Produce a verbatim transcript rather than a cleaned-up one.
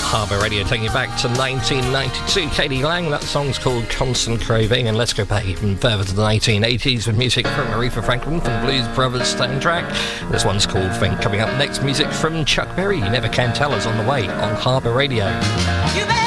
Harbour Radio, taking you back to nineteen ninety-two. Katie Lang, that song's called Constant Craving, and let's go back even further to the nineteen eighties with music from Aretha Franklin from the Blues Brothers soundtrack. This one's called Think. Coming up next, music from Chuck Berry, You Never Can Tell Us, on the way on Harbour Radio. You